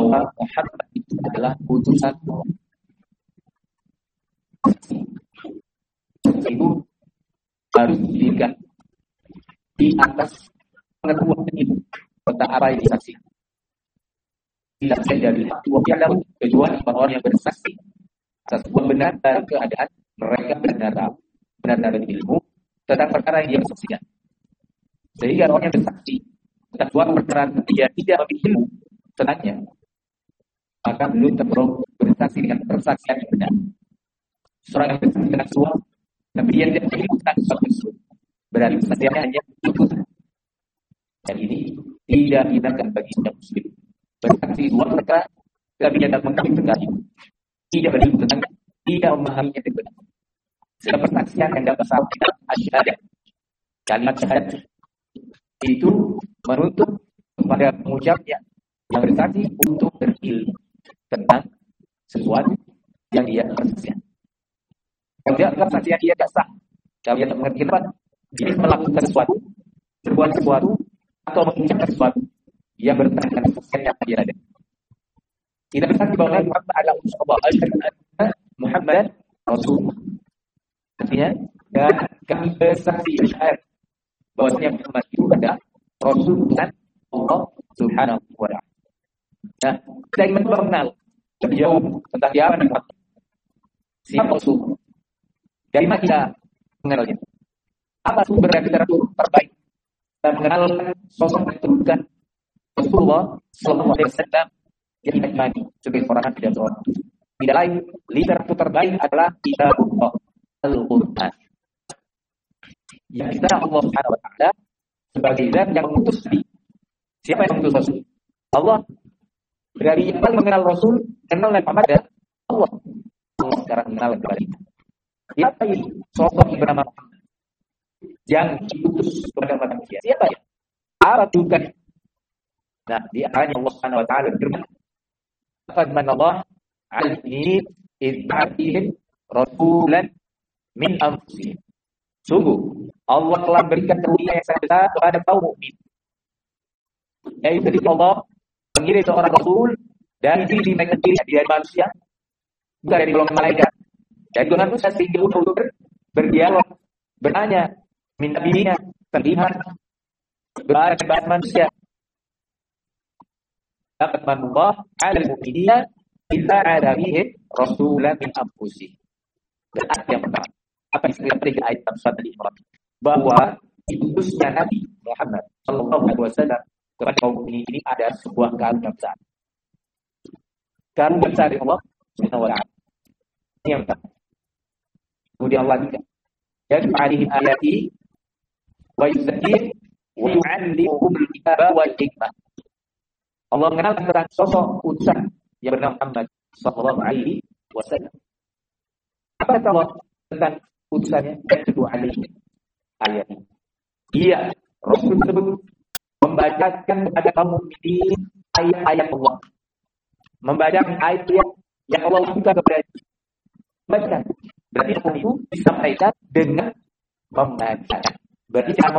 bahwa Muhammad itu adalah utusan Allah. Itu harus didirikan di atas pengetahuan itu tentang apa yang disaksikan. Bila saya dari waktu yang lalu, kecuali orang yang bersaksi atas sebuah benar dari keadaan mereka benar ilmu tentang perkara yang dia saksikan. Sehingga orang yang bersaksi tentang sebuah perkara dia tidak memiliki ilmu tentangnya, maka belum tergolong bersaksi dengan persaksian yang benar. Seorang yang bersaksi dengan sebuah tapi dia tidak memiliki ilmu tentang sesuatu tersebut, berarti persaksiannya hanya ikutan. Dan ini tidak dibenarkan bagi setiap muslim bersaksi dua perkara tapi dia tidak mengetahui perkara itu, tidak berilmu tentangnya, tidak memahaminya dengan benar. Setiap persaksian yang dapat sahabat asyhadat, kalimat syahadat itu menuntut kepada pengucapnya yang bersaksi untuk berilmu tentang sesuatu yang dia persaksikan. Kalau dia persaksian dia tidak sah, kalau dia tak mengerti apa, dia melakukan sesuatu, berbuat sesuatu atau mengucapkan sesuatu yang bertentangan dengan kesaksian yang dia ada. Kita bersaksi bahwa Muhammad adalah utusan Allah, Muhammad Rasulullah. Artinya, dan kami bersaksi syahadat bahwasanya Muhammad itu adalah Rasul dan Allah Subhanahu wa Ta'ala. Nah, kita ingin mengenal lebih jauh tentang siapa Muhammad. Siapa Rasul? Dari mana kita mengenalnya? Apa sumber dari literatur terbaik dan mengenalkan sosok yang diturunkan Rasulullah Sallallahu Alaihi Wasallam yang dimani sebagai orang tidak seorang. Tidak lain, literatur terbaik adalah kitabullah Al-Quran. Yang kita Allah Subhanahu Wa Taala sebagai zat yang mengutus Nabi. Siapa yang mengutus Rasul? Allah. Dari yang paling mengenal Rasul, kenal Nabi Muhammad dan Allah. Allah sekarang mengenal kembali. Siapa itu? Sosok yang bernama Muhammad yang diutus kepada manusia. Siapa ya? Apa bukan? Nah, di ayat Allah Subhanahu Wa Taala berfirman, "Qad manna Allah 'alal mu'minin idh ba'athahum rasulan min anfusihim." Sungguh Allah telah berikan karunia yang sangat besar kepada kaum mukmin. Yaitu ketika Allah mengirim seorang rasul dari diri mereka sendiri, dari manusia, bukan dari golongan malaikat. Dari golongan manusia sehingga untuk berdialog, bertanya, minta bimbingan, terlihat, berbahas manusia. Laqad manna Allah 'alal mu'minina idh ba'atha fihim rasulan min anfusihim. Dan ayat yang pertama, apa istilah tiga ayat surat Al-Imran, bahwa diutusnya Nabi Muhammad Sallallahu Alaihi Wasallam kepada kaum ini ada sebuah karunia besar. Karunia besar dari Allah Subhanahu Wa Taala. Ini yang pertama. Kemudian Allah juga yad'u 'alaihim ayati wa yuzakkihim wa yu'allimuhum al-kitaba wal hikmah. Allah mengenalkan tentang sosok utusan yang bernama Muhammad Sallallahu Alaihi Wasallam. Apa kata Allah tentang utusannya? Yang kedua alaihi ayat. Dia Rasul tersebut membacakan kepada kaum mukminin ayat-ayat Allah. Membacakan ayat yang Allah buka kepada dia. Bacakan. Berarti itu disampaikan dengan membacakan. Berarti